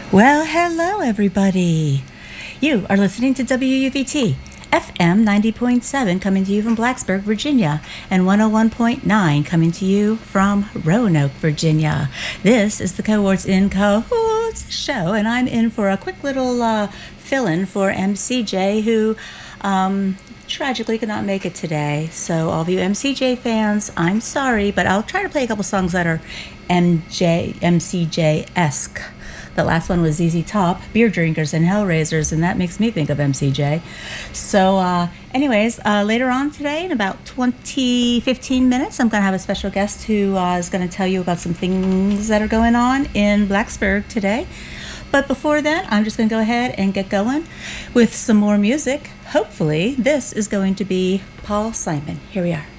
Well, hello, everybody. You are listening to WUVT, FM 90.7, coming to you from Blacksburg, Virginia, and 101.9, coming to you from Roanoke, Virginia. This is the Cohorts in Cahoots show, and I'm in for a quick little fill-in for MCJ, who tragically could not make it today. So, all of you MCJ fans, I'm sorry, but I'll try to play a couple songs that are MCJ-esque. The last one was ZZ Top, Beer Drinkers and Hellraisers, and that makes me think of MCJ. So, later on today, in about 15 minutes, I'm going to have a special guest who is going to tell you about some things that are going on in Blacksburg today. But before then, I'm just going to go ahead and get going with some more music. Hopefully, this is going to be Paul Simon. Here we are.